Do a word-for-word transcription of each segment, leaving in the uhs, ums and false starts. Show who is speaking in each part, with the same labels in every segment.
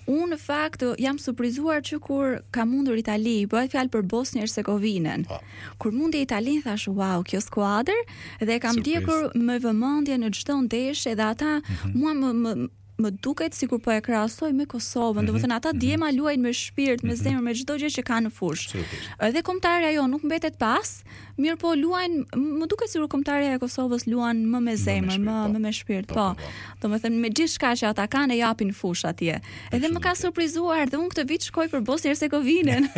Speaker 1: Unë në fakt jam surprizuar që kur ka mundur Itali, bëhet fjalë për Bosnjë Hercegovinën. Kur mundi Italinë thash, wow, kjo skuadër, dhe kam ndjekur me vëmendje në çdo ndeshje dhe ata mm-hmm. mua më, më më duket sikur po e krahasoj me Kosovën, mm-hmm. domethënë ata djema luajnë me shpirt, me zemër, me çdo gjë që kanë në fushë. Edhe kombëtarja jo nuk mbetet pas, mirë po luajnë, më duket sikur kombëtarja e Kosovës luan më me zemër, më me, me shpirt, po. Domethënë me gjithçka që ata kanë e japin fush atje. Edhe më ka surprizuar dhe unë këtë vit shkoj për Bosnjë Hercegovinën.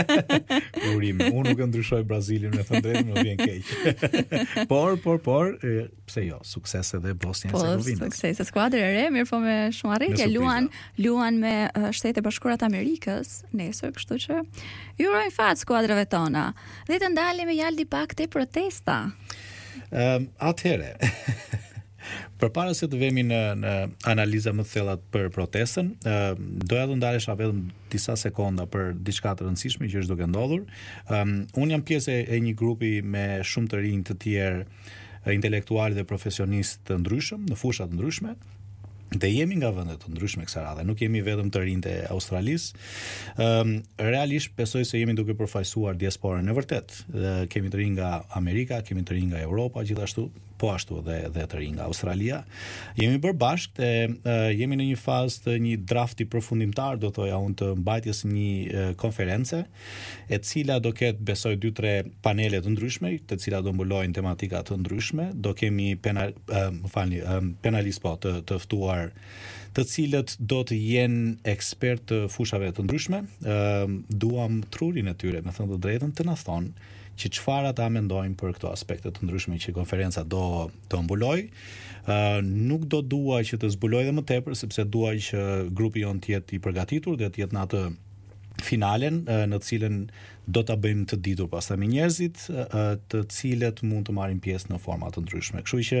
Speaker 2: Urim, unë nuk e ndryshoj Brazilin, me thënë drejtë, më vjen keq. Por, por, por, pse jo, sukses edhe Bosnjë Hercegovinës.
Speaker 1: Po, sukses, skuadër e re, mirë po me shumë arritje, luan, luan me uh, Shtetet e Bashkuara të Amerikës nesër, kështu që ju urojmë fat skuadrave tona. Dhe të ndalemi jaldi pak te protesta.
Speaker 2: Um, atëhere, përpara se të vemi në, në analiza më të thella për protestën, uh, doja të ndalesha vetëm disa sekonda për diçka të rëndësishme që është duke ndodhur. Um, unë jam pjesë e një grupi me shumë të rinj të tjerë intelektualë dhe profesionistë të ndryshëm, në fusha të ndryshme. Dhe jemi nga vende të ndryshme kësaj radhe, nuk jemi vetëm të rinjtë e Australisë. Um, realisht besoj se jemi duke përfaqësuar diasporën e vërtet. Uh, kemi të rinj nga Amerika, kemi të rinj nga Europa, gjithashtu po ashtu dhe dhe të rinj nga Australia. Jemi bërë bashkë e uh, jemi në një fazë të një drafti përfundimtar, do thoja unë, të mbajtjes një uh, konference, e cila do ketë besoj dy tre panele të ndryshme, të cilat do mbulojnë tematika të ndryshme, do kemi penal, uh, më falni, um, penalist po të, të ftuar të cilët do të jenë ekspert të fushave të ndryshme. Uh, duam trurin e tyre, me thënë të drejtën, të na thonë që çfarë ata mendojnë për këto aspekte të ndryshme që konferenca do të mbuloj. Uh, nuk do dua që të zbuloj dhe më tepër, sepse dua që grupi jon të jetë i përgatitur dhe të jetë në atë finalen uh, në të cilën do ta bëjmë të ditur pastaj me njerëzit uh, të cilët mund të marrin pjesë në forma të ndryshme. Kështu që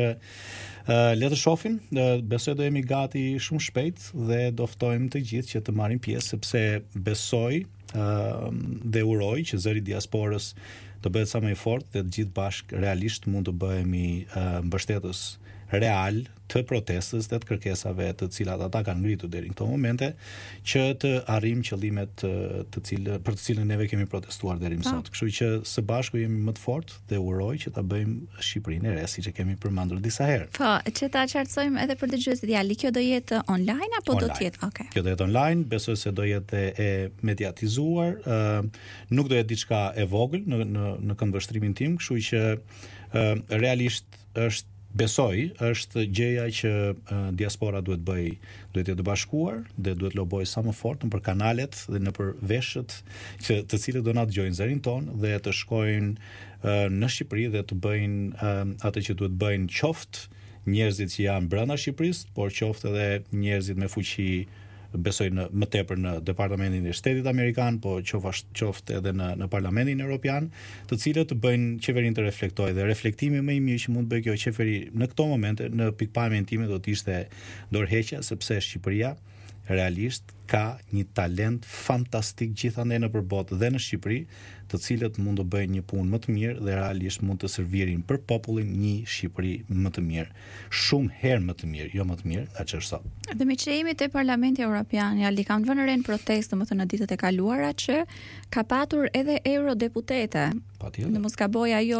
Speaker 2: uh, le të shohim, uh, besoj do jemi gati shumë shpejt dhe do ftojmë të gjithë që të marrin pjesë, sepse besoj uh, dhe uroj që zëri i diasporës të bëhet sa më i fortë dhe të gjithë bashkë realisht mund të bëhemi uh, mbështetës real të protestës dhe të kërkesave të cilat ata kanë ngritur deri në këto momente, që të arrijmë qëllimet të, të cilë, për të cilën neve kemi protestuar deri më sot. Kështu që së bashku jemi më të fortë dhe uroj që ta bëjmë Shqipërinë e re, siç e kemi përmendur disa herë.
Speaker 1: Po, që ta qartësojmë edhe për dëgjuesit djali, kjo do jetë online apo
Speaker 2: online.
Speaker 1: do të jetë? Okay.
Speaker 2: Kjo do jetë online, besoj se do jetë e mediatizuar, uh, nuk do jetë diçka e vogël në në, në këndvështrimin tim, kështu që uh, realisht është besoj, është gjëja që uh, diaspora duhet bëj, duhet të bashkuar dhe duhet loboj sa më fort nëpër kanalet dhe nëpër veshët që të cilët do na dëgjojnë zërin ton dhe të shkojnë uh, në Shqipëri dhe të bëjnë uh, atë që duhet bëjnë, qoftë njerëzit që janë brenda Shqipërisë, por qoftë edhe njerëzit me fuqi, besoj në më tepër në Departamentin e Shtetit Amerikan, po qoftë qoftë edhe në në Parlamentin Evropian, të cilët të bëjnë qeverinë të reflektojë dhe reflektimi më i mirë që mund të bëjë kjo qeveri në këto momente, në pikpamjen time do të ishte dorëheqja, sepse Shqipëria realisht ka një talent fantastik gjithandej nëpër botë dhe në Shqipëri, të cilët mund të bëjnë një punë më të mirë dhe realisht mund të servirin për popullin një Shqipëri më të mirë, shumë herë më të mirë, jo më të mirë nga ç'është sot.
Speaker 1: Dhe me që jemi te Parlamenti Evropian, ja li kam vënë re në protestë, domethënë në ditët e kaluara që ka patur edhe eurodeputete. Në mos gaboj ajo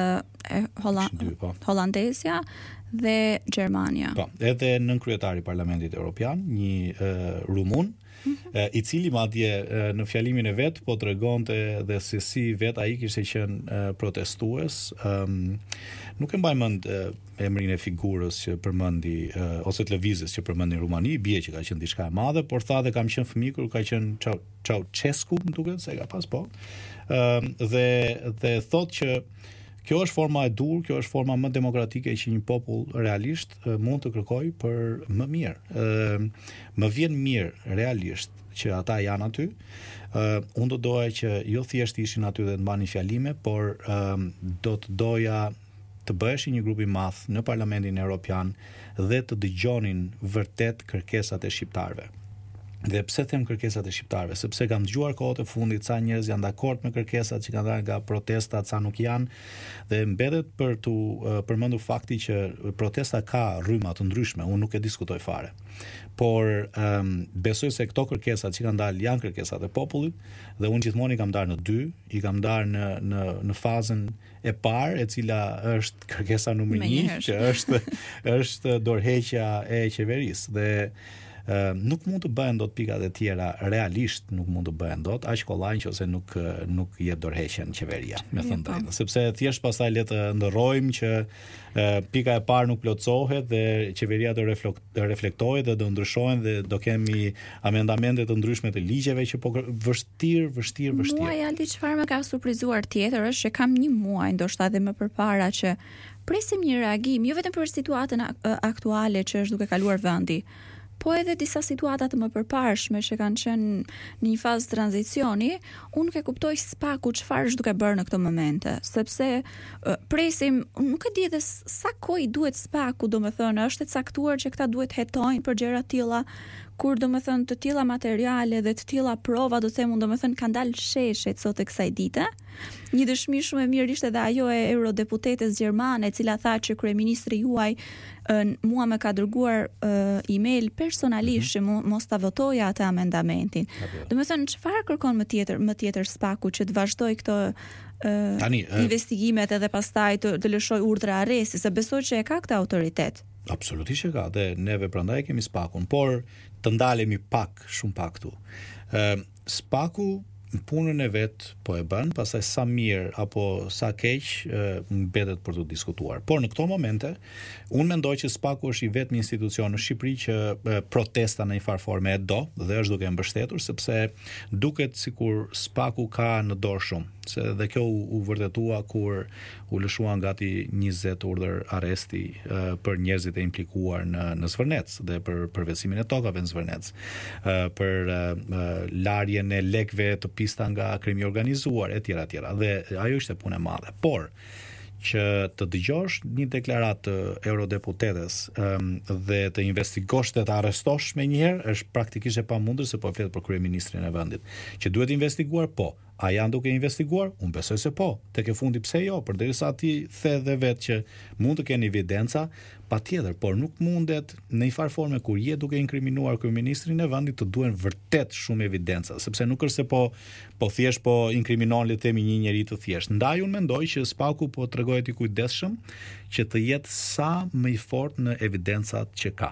Speaker 1: e Holland, Hollandesja dhe Gjermania.
Speaker 2: Po, edhe nën kryetari i Parlamentit Evropian, një uh, rumun, mm-hmm. uh, i cili madje uh, në fjalimin e vet po tregonte dhe se si vet ai kishte qenë uh, protestues. Um, nuk e mbaj mend uh, emrin e figurës që përmendi uh, ose të lëvizjes që përmendi në Rumani, bie që ka qenë diçka e madhe, por tha dhe kam qenë fëmijë kur ka qenë Çau Ceausescu, më duket se ka pas po. Um, dhe dhe thotë që kjo është forma e dur, kjo është forma më demokratike që një popull realisht uh, mund të kërkojë për më mirë. Uh, më vjen mirë realisht që ata janë aty. Uh, unë do doja që jo thjesht ishin aty dhe të mbani fjalime, por um, do të doja të bëheshin një grup i madh në Parlamentin Evropian dhe të dëgjonin vërtet kërkesat e shqiptarëve. Dhe pse them kërkesat e shqiptarëve? Sepse kam dëgjuar kohët e fundit sa njerëz janë dakord me kërkesat që kanë dhënë nga protestat, sa nuk janë, dhe mbetet për tu uh, përmendur fakti që protesta ka rryma të ndryshme, unë nuk e diskutoj fare. Por um, besoj se këto kërkesat që kanë dalë janë kërkesat e popullit, dhe unë gjithmonë i kam darë në dy, i kam darë në në në fazën e parë, e cila është kërkesa numër një, që është është dorëheqja e qeverisë, dhe Uh, nuk mund të bëhen dot pikat e tjera, realisht nuk mund të bëhen dot, aq kollaj nëse nuk nuk jep dorëheqjen qeveria, me thënë drejtën, sepse thjesht pastaj le të ndërrojmë që uh, pika e parë nuk plotësohet dhe qeveria do reflektojë dhe do ndryshohen dhe do kemi amendamente të ndryshme të ligjeve që po vështirë, vështirë, vështirë.
Speaker 1: Muaj alti çfarë më ka surprizuar tjetër është që kam një muaj, ndoshta edhe më përpara, që presim një reagim, jo vetëm për situatën aktuale që është duke kaluar vendi, po edhe disa situata të më përparshme që kanë qenë në një fazë tranzicioni, unë ke kuptoj spaku çfarë është duke bërë në këto momente, sepse uh, presim, nuk e di edhe sa kohë i duhet spaku, domethënë është e caktuar që këta duhet hetojnë për gjëra të tilla, kur domethënë të tilla materiale dhe të tilla prova, do të them unë, domethënë kanë dalë sheshet sot e kësaj dite. Një dëshmi shumë e mirë ishte edhe ajo e eurodeputetes gjermane, e cila tha që kryeministri juaj uh, mua më ka dërguar uh, email personalisht që mu, mos ta votoja atë amendamentin. Domethënë çfarë kërkon më tjetër, më tjetër spaku që të vazhdoj këto uh,
Speaker 2: Tani, uh,
Speaker 1: investigimet edhe pastaj të, të lëshoj urdhra arresti, se besoj që e ka këtë autoritet.
Speaker 2: Absolutisht e ka, dhe neve prandaj kemi spakun, por të ndalemi pak, shumë pak këtu. Uh, spaku punën e vet po e bën, pastaj sa mirë apo sa keq mbetet për të diskutuar. Por në këto momente, unë mendoj që spaku është i vetmi institucion në Shqipëri që e, protesta në një farë forme e do dhe është duke mbështetur, sepse duket sikur spaku ka në dorë shumë. Se dhe kjo u, u vërtetua kur u lëshuan gati njëzet urdhër arresti uh, për njerëzit e implikuar në në Zvërnec dhe për përvecimin e tokave në Zvërnec, uh, për uh, uh, larjen e lekëve të pista nga krimi organizuar e tjera tjera. Dhe ajo ishte punë e madhe. Por që të dëgjosh një deklaratë të eurodeputetes um, dhe të investigosh dhe të arrestosh me njëherë është praktikisht e pamundur, se po flet për kryeministrin e vendit. Që duhet investiguar, po. A janë duke investiguar? Unë besoj se po. Tek e fundi pse jo, përderisa ti the dhe vetë që mund të kenë evidenca, patjetër, por nuk mundet në një farë forme kur je duke inkriminuar kryeministrin e vendit të duhen vërtet shumë evidenca, sepse nuk është se po po thjesht po inkriminon le të themi një njerëz të thjesht. Ndaj unë mendoj që spaku po tregohet i kujdesshëm që të jetë sa më i fortë në evidencat që ka.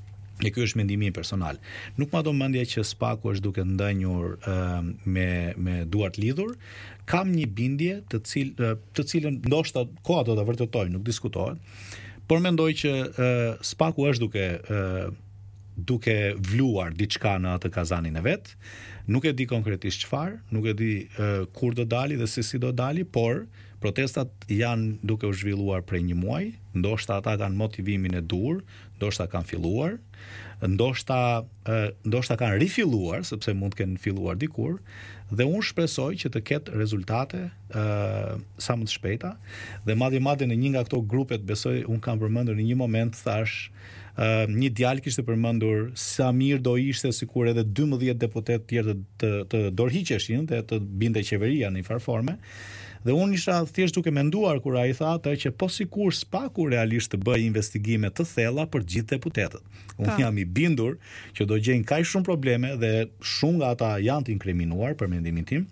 Speaker 2: E ky është mendimi personal. Nuk ma do mendje që spaku është duke ndënjur uh, me me duart lidhur. Kam një bindje të cil uh, të cilën ndoshta koha do ta vërtetojë, nuk diskutohet. Por mendoj që uh, spaku është duke uh, duke vluar diçka në atë kazanin e vet. Nuk e di konkretisht çfarë, nuk e di uh, kur do dali dhe se si do dali, por protestat janë duke u zhvilluar prej një muaji, ndoshta ata kanë motivimin e dur, ndoshta kanë filluar, ndoshta ndoshta kanë rifilluar, sepse mund të kenë filluar dikur, dhe unë shpresoj që të ketë rezultate uh, sa më të shpejta, dhe madje madje në një nga këto grupet, besoj, unë kam përmendur në një moment, thash, uh, një djalë kishte përmendur sa mirë do ishte sikur edhe dymbëdhjetë deputet tjerë të, të, të dorëhiqeshin dhe të binte qeveria në një farë forme. Dhe unë isha thjesht duke menduar kur ai tha atë që po sikur spaku realisht të bëj investigime të thella për gjithë deputetët. Unë jam i bindur që do gjejnë kaq shumë probleme dhe shumë nga ata janë të inkriminuar për mendimin tim.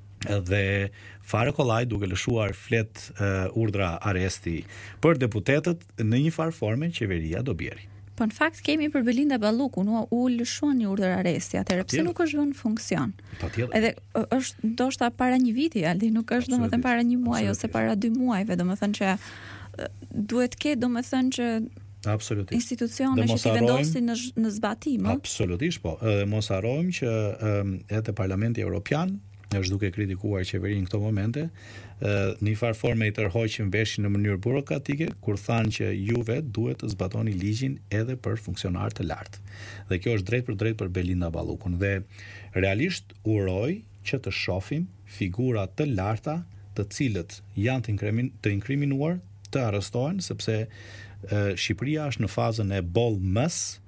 Speaker 2: Dhe fare kollaj duke lëshuar flet uh, urdhra arresti për deputetët në një farë forme qeveria do bjeri.
Speaker 1: Po në fakt kemi për Belinda Ballukun, u lëshuan një urdhër arresti, atëherë pse nuk është vënë në funksion?
Speaker 2: Patjetër.
Speaker 1: Edhe është ndoshta para një viti, Aldi, nuk është domethënë para një muaji ose para dy muajve, domethënë që duhet të ketë domethënë që
Speaker 2: Absolutisht.
Speaker 1: Institucione që të vendosin në, në zbatim.
Speaker 2: Absolutisht po. Dhe mos harrojmë që um, edhe Parlamenti Evropian është duke kritikuar qeverinë në këto momente, në një farë forme i tërhoqin veshin në mënyrë burokratike, kur thanë që juve duhet të zbatoni ligjin edhe për funksionar të lartë. Dhe kjo është drejt për drejt për Belinda Ballukun. Dhe realisht uroj që të shohim figura të larta, të cilët janë të, inkrimin, të inkriminuar, të arrestohen, sepse e, Shqipëria është në fazën e boll mës,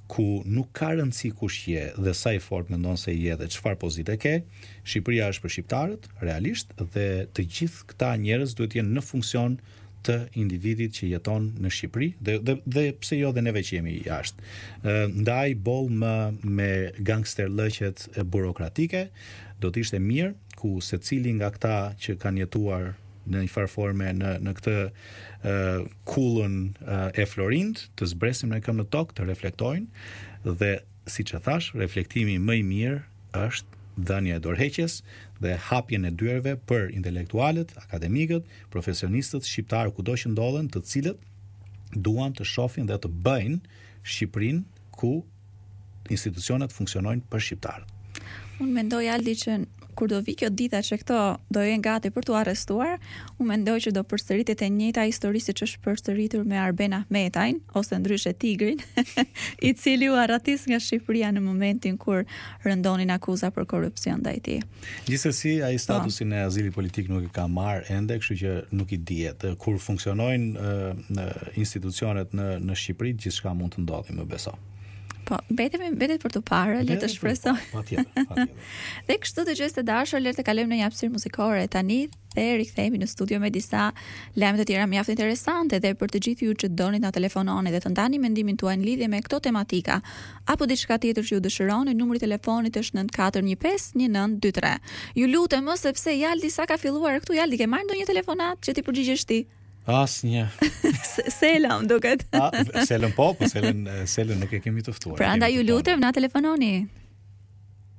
Speaker 2: ku nuk ka rëndësi kush je dhe sa i fort mendon se je dhe çfarë pozite ke. Shqipëria është për shqiptarët, realisht, dhe të gjithë këta njerëz duhet të jenë në funksion të individit që jeton në Shqipëri dhe, dhe, dhe pse jo dhe neve që jemi jashtë. Ndaj boll më me gangsterlëqet burokratike, do të ishte mirë ku secili nga këta që kanë jetuar në një farë forme në në këtë uh, kullën uh, e Florind, të zbresim në këmbë në tokë, të reflektojnë dhe siç e thash, reflektimi më i mirë është dhënia e dorëheqjes dhe hapjen e dyerve për intelektualët, akademikët, profesionistët shqiptarë kudo që ndodhen, të cilët duan të shohin dhe të bëjnë Shqipërinë ku institucionet funksionojnë për shqiptarët.
Speaker 1: Unë mendoj, Aldi, që kur do vi kjo dita që këto do jenë gati për t'u arrestuar, unë mendoj që do përsëritet e njëjta histori siç është përsëritur me Arben Ahmetajn ose ndryshe Tigrin, i cili u arratis nga Shqipëria në momentin kur rëndonin akuza për korrupsion ndaj tij.
Speaker 2: Gjithsesi, ai statusin e azilit politik nuk e ka marrë ende, kështu që nuk i dihet. Kur funksionojnë uh, institucionet në në Shqipëri, gjithçka mund të ndodhi, më beso.
Speaker 1: Po, mbetemi mbetet për të parë, le të shpresoj.
Speaker 2: Patjetër, patjetër.
Speaker 1: Dhe kështu dëgjues të dashur, le të kalojmë në një hapësirë muzikore tani dhe rikthehemi në studio me disa lajme të tjera mjaft interesante dhe për të gjithë ju që doni na telefononi dhe të ndani mendimin tuaj në lidhje me këto tematika apo diçka tjetër që ju dëshironi, numri i telefonit është nëntë katër një pesë një nëntë dy tre. Ju lutem, sepse Jaldi sa ka filluar këtu, Jaldi ke marrë ndonjë telefonat që ti përgjigjesh ti?
Speaker 2: Asnjë.
Speaker 1: Selam duket.
Speaker 2: Ah, Selën po, po Selën Selën nuk e kemi të ftuar.
Speaker 1: Prandaj ju lutem na telefononi.